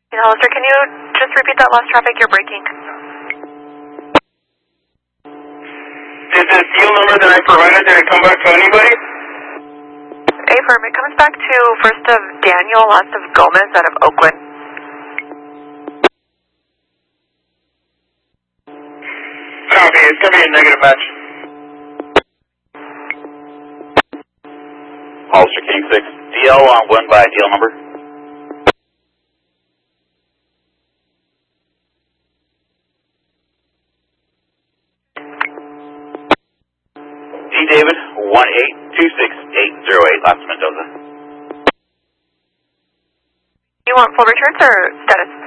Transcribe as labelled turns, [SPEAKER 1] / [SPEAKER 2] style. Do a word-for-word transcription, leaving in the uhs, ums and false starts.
[SPEAKER 1] Hello, sir, can you just repeat that last traffic? You're breaking.
[SPEAKER 2] Did the deal number that I provided, did it come back to anybody?
[SPEAKER 1] Affirm, it comes back to first of Daniel, last of Gomez out of Oakland.
[SPEAKER 2] Copy, it's going to be a negative match.
[SPEAKER 3] Officer King six, D L on one by deal number. D David, one eight two six eight zero eight, Las Mendoza.
[SPEAKER 1] You want full returns or status?